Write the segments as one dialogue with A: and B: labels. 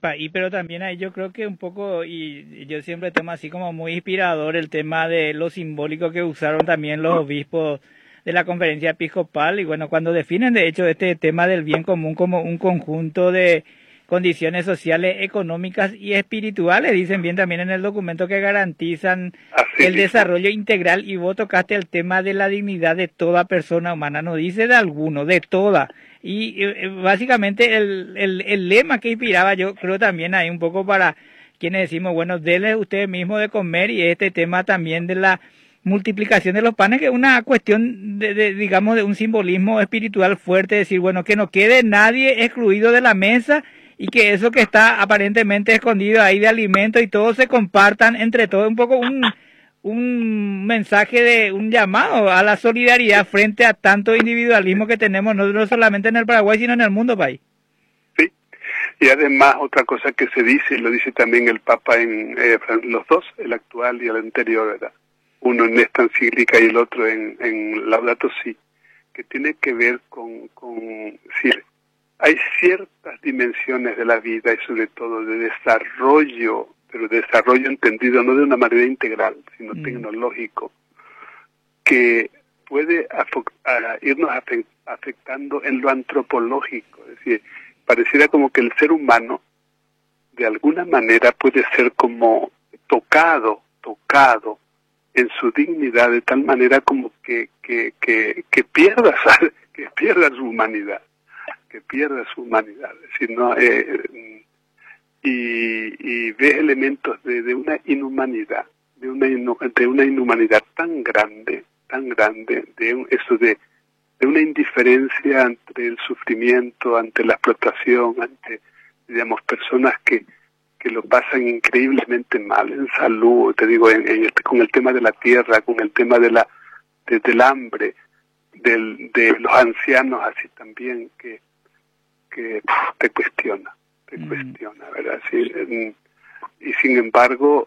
A: pero también ahí yo creo que un poco, y yo siempre tomo así como muy inspirador el tema de lo simbólico que usaron también los obispos de la conferencia episcopal, y bueno, cuando definen de hecho este tema del bien común como un conjunto de condiciones sociales, económicas y espirituales, dicen bien también en el documento, que garantizan el desarrollo integral, y vos tocaste el tema de la dignidad de toda persona humana, no dice de alguno, de toda. Y básicamente el lema que inspiraba, yo creo también hay un poco para quienes decimos, bueno, denle ustedes mismos de comer, y este tema también de la multiplicación de los panes, que es una cuestión digamos, de un simbolismo espiritual fuerte, decir, bueno, que no quede nadie excluido de la mesa, y que eso que está aparentemente escondido ahí de alimento y todos se compartan entre todos, un poco un mensaje de un llamado a la solidaridad frente a tanto individualismo que tenemos, no solamente en el Paraguay, sino en el mundo, país.
B: Sí, y además otra cosa que se dice, y lo dice también el Papa en los dos, el actual y el anterior, ¿verdad? Uno en esta encíclica y el otro en Laudato Si, que tiene que ver con decir, hay ciertas dimensiones de la vida y sobre todo de desarrollo, pero desarrollo entendido no de una manera integral, sino tecnológico, que puede irnos afectando en lo antropológico. Es decir, pareciera como que el ser humano de alguna manera puede ser como tocado en su dignidad, de tal manera como que pierda su humanidad. Es decir, no, y ves elementos de una inhumanidad, de una inhumanidad tan grande, de una indiferencia ante el sufrimiento, ante la explotación, ante, digamos, personas que lo pasan increíblemente mal en salud, te digo, con el tema de la tierra, con el tema del hambre, de los ancianos, así también, que te cuestiona, ¿verdad? Sí, y sin embargo,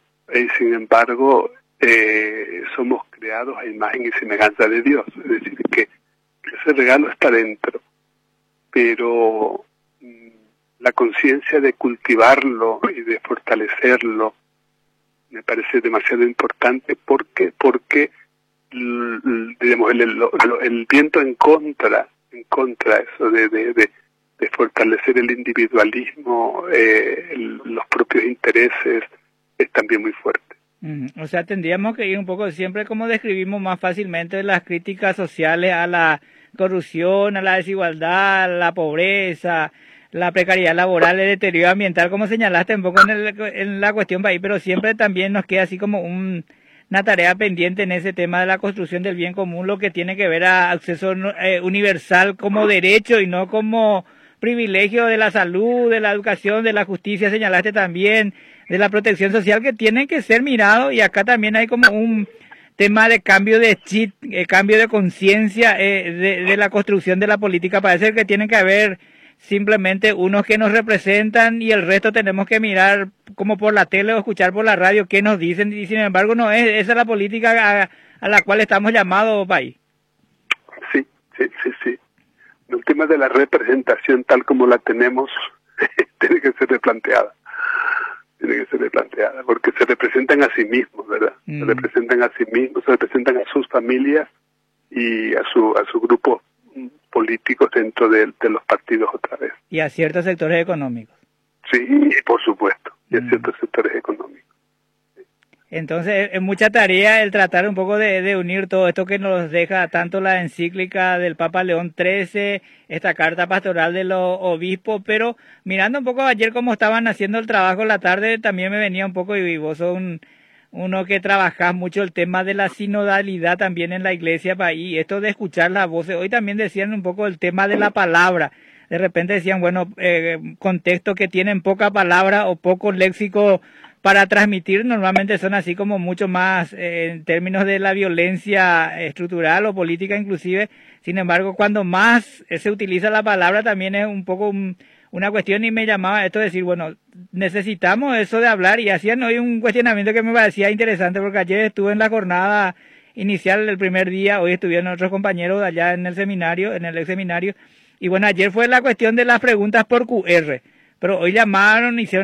B: somos creados a imagen y semejanza de Dios, es decir, que ese regalo está dentro, pero la conciencia de cultivarlo y de fortalecerlo me parece demasiado importante, porque digamos, el viento en contra eso de fortalecer el individualismo, los propios intereses, es también muy fuerte.
A: O sea, tendríamos que ir un poco, siempre como describimos más fácilmente las críticas sociales a la corrupción, a la desigualdad, a la pobreza, la precariedad laboral, el deterioro ambiental, como señalaste un poco en la cuestión país, pero siempre también nos queda así como una tarea pendiente en ese tema de la construcción del bien común, lo que tiene que ver a acceso universal como derecho y no como privilegio, de la salud, de la educación, de la justicia, señalaste también, de la protección social, que tienen que ser mirados, y acá también hay como un tema de cambio de chip, cambio de conciencia de la construcción de la política. Parece que tienen que haber simplemente unos que nos representan y el resto tenemos que mirar como por la tele o escuchar por la radio qué nos dicen, y sin embargo no es esa es la política a la cual estamos llamados, país.
B: Sí. El tema de la representación tal como la tenemos tiene que ser replanteada, porque se representan a sí mismos, ¿verdad? Se representan a sí mismos, se representan a sus familias y a su grupo políticos dentro de los partidos otra vez.
A: Y a ciertos sectores económicos.
B: Sí, por supuesto, y a ciertos sectores económicos.
A: Entonces es mucha tarea el tratar un poco de unir todo esto que nos deja tanto la encíclica del Papa León XIII, esta carta pastoral de los obispos, pero mirando un poco ayer cómo estaban haciendo el trabajo en la tarde, también me venía un poco, y vos sos uno que trabajás mucho el tema de la sinodalidad también en la iglesia, y esto de escuchar las voces. Hoy también decían un poco el tema de la palabra. De repente decían, bueno, contextos que tienen poca palabra o poco léxico para transmitir, normalmente son así como mucho más en términos de la violencia estructural o política inclusive. Sin embargo, cuando más se utiliza la palabra también es un poco una cuestión, y me llamaba esto de decir, bueno, necesitamos eso de hablar, y hacían hoy un cuestionamiento que me parecía interesante, porque ayer estuve en la jornada inicial el primer día, hoy estuvieron otros compañeros allá en el seminario, en el ex seminario, y bueno, ayer fue la cuestión de las preguntas por QR, pero hoy llamaron, hicieron